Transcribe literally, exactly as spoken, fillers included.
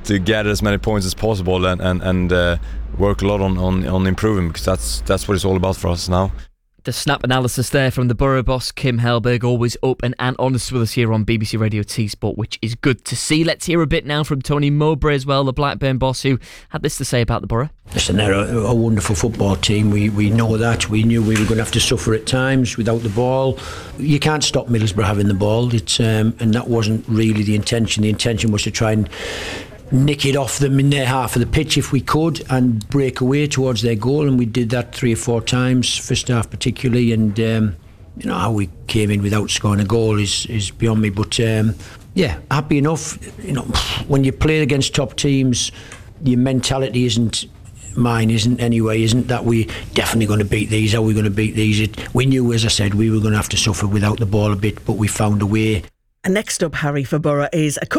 to gather as many points as possible and and, and uh, work a lot on, on, on improving, because that's that's what it's all about for us now. The snap analysis there from the Borough boss, Kim Hellberg, always open and honest with us here on B B C Radio T Sport, which is good to see. Let's hear a bit now from Tony Mowbray as well, the Blackburn boss, who had this to say about the Borough. Listen, they're a, a wonderful football team. We we know that. We knew we were going to have to suffer at times without the ball. You can't stop Middlesbrough having the ball. It's um, and that wasn't really the intention. The intention was to try and nick it off them in their half of the pitch if we could and break away towards their goal, and we did that three or four times, first half particularly, and um, you know how we came in without scoring a goal is, is beyond me, but um, yeah, happy enough. You know, when you play against top teams, your mentality isn't, mine isn't anyway, isn't that we definitely going to beat these, how are we going to beat these. It, we knew, as I said, we were going to have to suffer without the ball a bit, but we found a way. And next up, Harry, for Borough is a